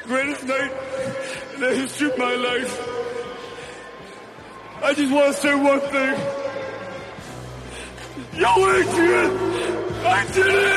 greatest night in the history of my life. I just want to say one thing. Yo, Adrian, I did it!